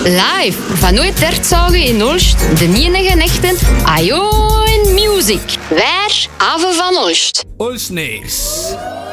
Live van Nooit Tertzagen in Olst, de enige echte Ajo en Music. Waar Ave van Olst. Olsneers.